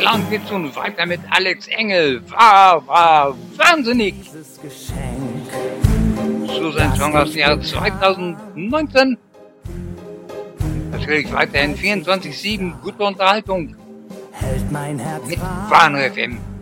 Dann geht's nun weiter mit Alex Engel. War wahnsinnig. So sein Song aus dem Jahr 2019. Natürlich weiterhin 24/7 gute Unterhaltung. Hält mein Herz mit Warn FM.